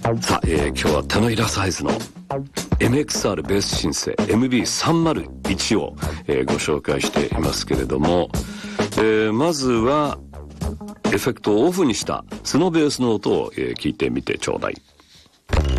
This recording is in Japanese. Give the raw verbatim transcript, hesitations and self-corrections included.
さあ、えー、今日は手のひらサイズの エムエックスアール ベースシンセ エムビーさんまるいち を、えー、ご紹介していますけれども、えー、まずはエフェクトをオフにした素のベースの音を、えー、聞いてみてちょうだい。